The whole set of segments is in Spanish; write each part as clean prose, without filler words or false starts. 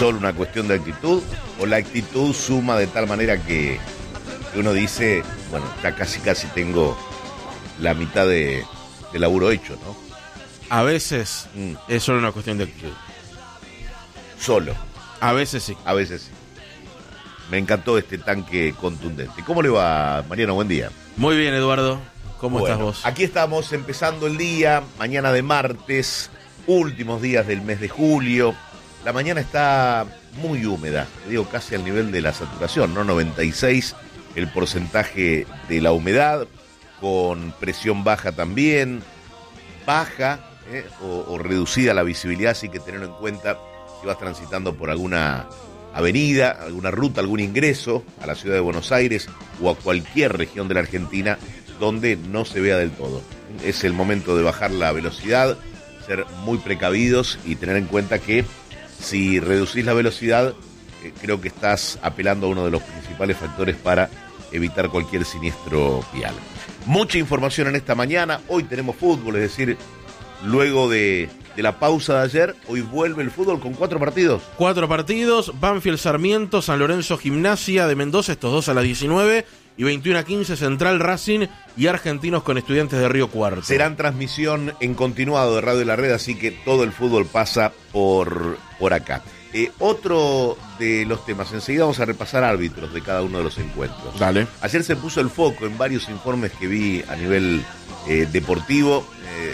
solo una cuestión de actitud o la actitud suma de tal manera que uno dice, bueno, ya casi tengo la mitad de laburo hecho, ¿no? A veces es solo una cuestión de actitud. Solo. A veces sí. A veces sí. Me encantó este tanque contundente. ¿Cómo le va, Mariano? Buen día. Muy bien, Eduardo. ¿Cómo estás vos? Aquí estamos empezando el día, mañana de martes, últimos días del mes de julio. La mañana está muy húmeda, digo casi al nivel de la saturación, ¿no? 96 el porcentaje de la humedad, con presión baja también, baja o reducida la visibilidad, así que tenerlo en cuenta si vas transitando por alguna avenida, alguna ruta, algún ingreso a la ciudad de Buenos Aires o a cualquier región de la Argentina donde no se vea del todo. Es el momento de bajar la velocidad, ser muy precavidos y tener en cuenta que si reducís la velocidad, creo que estás apelando a uno de los principales factores para evitar cualquier siniestro vial. Mucha información en esta mañana. Hoy tenemos fútbol, es decir, luego de la pausa de ayer, hoy vuelve el fútbol con 4 partidos. 4 partidos, Banfield Sarmiento, San Lorenzo Gimnasia de Mendoza, estos dos a las 19, y 21:15 Central Racing y Argentinos con Estudiantes de Río Cuarto. Serán transmisión en continuado de Radio La Red, así que todo el fútbol pasa por acá. Otro de los temas, enseguida vamos a repasar árbitros de cada uno de los encuentros. Dale. Ayer se puso el foco en varios informes que vi a nivel deportivo,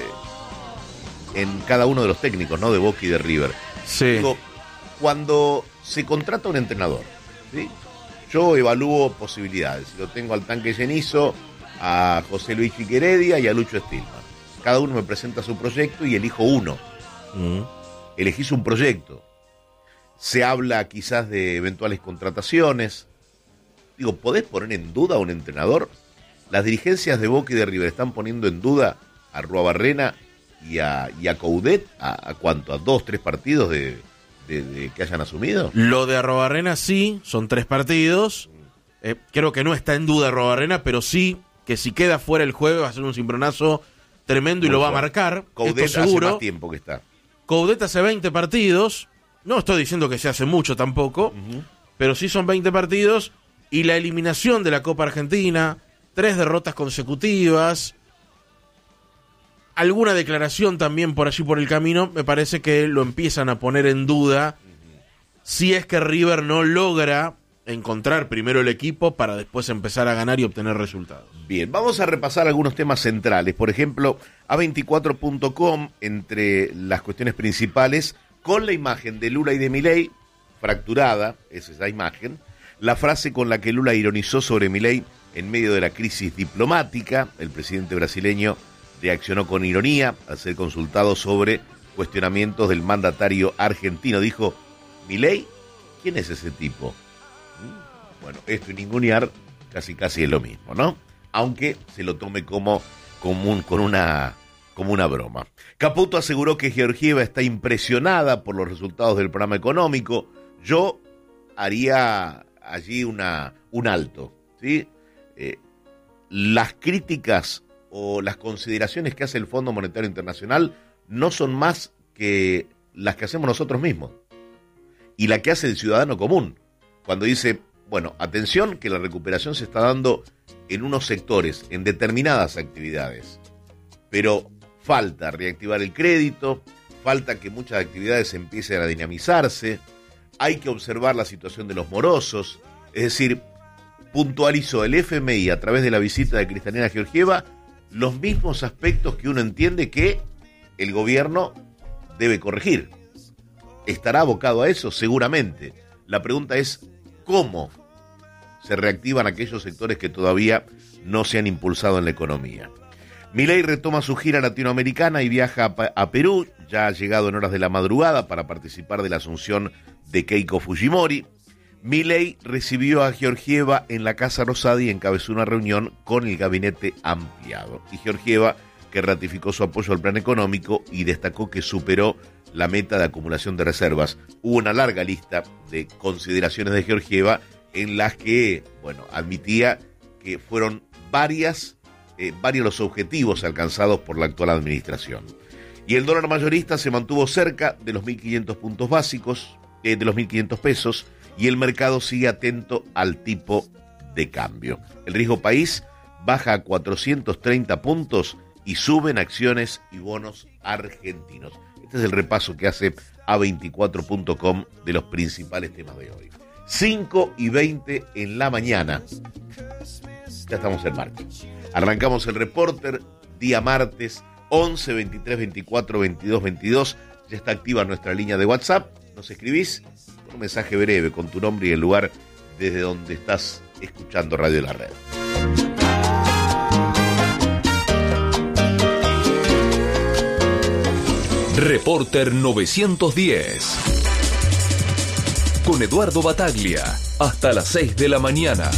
en cada uno de los técnicos, ¿no? De Boca y de River. Sí. Digo, cuando se contrata un entrenador, ¿sí? Yo evalúo posibilidades. Lo tengo al Tanque Llenizo, a José Luis Chiqueredia y a Lucho Stilman. Cada uno me presenta su proyecto y elijo uno. Elegís un proyecto. Se habla quizás de eventuales contrataciones. Digo, ¿podés poner en duda a un entrenador? Las dirigencias de Boca y de River están poniendo en duda a Arruabarrena y a Coudet. ¿A cuánto? ¿A 2, 3 partidos de que hayan asumido? Lo de Arruabarrena sí, son 3 partidos. Creo que no está en duda Arruabarrena, pero sí que si queda fuera el jueves va a ser un cimbronazo tremendo y lo va a marcar. Coudet esto seguro. hace más tiempo que está. Coudet hace 20 partidos. No estoy diciendo que se hace mucho tampoco, pero sí son 20 partidos y la eliminación de la Copa Argentina, 3 derrotas consecutivas, alguna declaración también por allí por el camino, me parece que lo empiezan a poner en duda si es que River no logra encontrar primero el equipo para después empezar a ganar y obtener resultados. Bien, vamos a repasar algunos temas centrales. Por ejemplo, A24.com, entre las cuestiones principales, con la imagen de Lula y de Milei, fracturada, es esa imagen, la frase con la que Lula ironizó sobre Milei en medio de la crisis diplomática. El presidente brasileño reaccionó con ironía al ser consultado sobre cuestionamientos del mandatario argentino. Dijo, ¿Milei? ¿Quién es ese tipo? Bueno, esto y ningunear casi es lo mismo, ¿no? Aunque se lo tome como una broma. Caputo aseguró que Georgieva está impresionada por los resultados del programa económico. Yo haría allí un alto, ¿sí? Las críticas o las consideraciones que hace el Fondo Monetario Internacional no son más que las que hacemos nosotros mismos y la que hace el ciudadano común cuando dice, bueno, atención que la recuperación se está dando en unos sectores, en determinadas actividades, pero falta reactivar el crédito, falta que muchas actividades empiecen a dinamizarse, hay que observar la situación de los morosos, es decir, puntualizó el FMI a través de la visita de Kristalina Georgieva los mismos aspectos que uno entiende que el gobierno debe corregir. ¿Estará abocado a eso? Seguramente. La pregunta es, ¿cómo se reactivan aquellos sectores que todavía no se han impulsado en la economía? Milei retoma su gira latinoamericana y viaja a Perú, ya ha llegado en horas de la madrugada para participar de la asunción de Keiko Fujimori. Milei recibió a Georgieva en la Casa Rosada y encabezó una reunión con el gabinete ampliado. Y Georgieva, que ratificó su apoyo al plan económico y destacó que superó la meta de acumulación de reservas. Hubo una larga lista de consideraciones de Georgieva en las que, bueno, admitía que fueron varios los objetivos alcanzados por la actual administración. Y el dólar mayorista se mantuvo cerca de los 1.500 puntos básicos, de los 1.500 pesos y el mercado sigue atento al tipo de cambio. El riesgo país baja a 430 puntos y suben acciones y bonos argentinos. Este es el repaso que hace A24.com de los principales temas de hoy. 5:20 en la mañana. Ya estamos en martes. Arrancamos el Reporter, día martes, 11 23 24 22 22. Ya está activa nuestra línea de WhatsApp. Nos escribís con un mensaje breve con tu nombre y el lugar desde donde estás escuchando Radio La Red. Reporter 910. Con Eduardo Bataglia. Hasta las 6 de la mañana.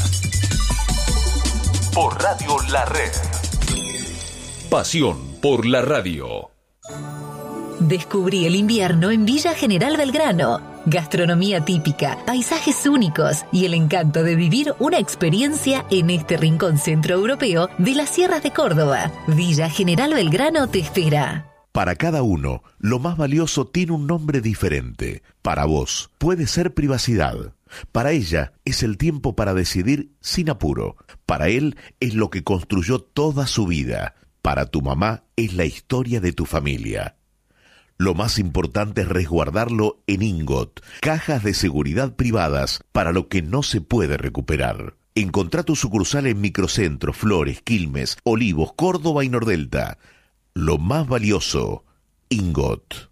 Por Radio La Red. Pasión por la radio. Descubrí el invierno en Villa General Belgrano. Gastronomía típica, paisajes únicos y el encanto de vivir una experiencia en este rincón centroeuropeo de las sierras de Córdoba. Villa General Belgrano te espera. Para cada uno, lo más valioso tiene un nombre diferente. Para vos, puede ser privacidad. Para ella, es el tiempo para decidir sin apuro. Para él, es lo que construyó toda su vida. Para tu mamá, es la historia de tu familia. Lo más importante es resguardarlo en Ingot, cajas de seguridad privadas para lo que no se puede recuperar. Encontrá tu sucursal en Microcentro, Flores, Quilmes, Olivos, Córdoba y Nordelta. Lo más valioso, Ingot.